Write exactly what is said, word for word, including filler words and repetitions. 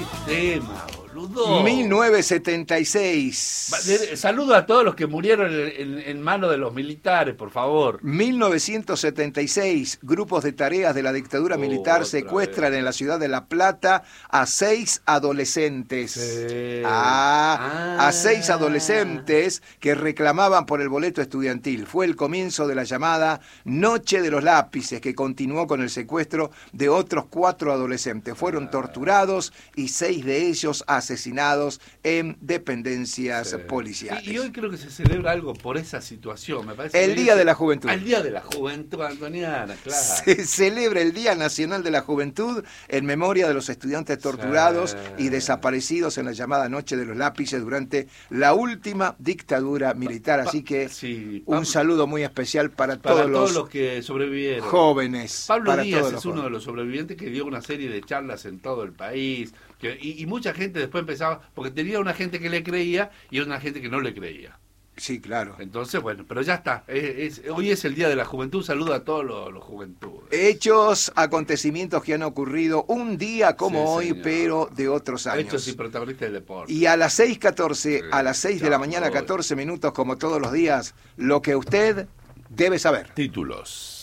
tema, boludo. mil novecientos setenta y seis. Saludo a todos los que murieron en, en, en manos de los militares, por favor. mil novecientos setenta y seis, grupos de tareas de la dictadura Oh, militar secuestran vez. en la ciudad de La Plata a seis adolescentes. Sí. Ah, Ah. a seis adolescentes que reclamaban por el boleto estudiantil. Fue el comienzo de la llamada Noche de los Lápices, que continuó con el secuestro de otros cuatro adolescentes. Fueron torturados y seis de ellos asesinados en dependencias Sí. policiales. Y, y hoy creo que se celebra algo por esa situación, me parece. El Día de la Juventud. El Día de la Juventud antoniana, claro. Se celebra el Día Nacional de la Juventud en memoria de los estudiantes torturados Sí. y desaparecidos en la llamada Noche de los Lápices durante la última dictadura militar. Así que Sí, un Pablo- saludo muy especial para, para todos, todos los los que sobrevivieron. jóvenes. Pablo para Díaz todos es los uno de jóvenes. los sobrevivientes que dio una serie de charlas en todo el país. Que, y, y mucha gente después empezaba, porque tenía una gente que le creía y una gente que no le creía. Sí, claro. Entonces, bueno, pero ya está. Es, es, hoy es el Día de la Juventud. Saludo a todos los, los juventudes. Hechos, acontecimientos que han ocurrido un día como Sí, hoy, señor. pero de otros años. Hechos y protagonistas del deporte. Y a las seis catorce, Sí, a las seis de la mañana, chao. catorce minutos, como todos los días, lo que usted debe saber. Títulos.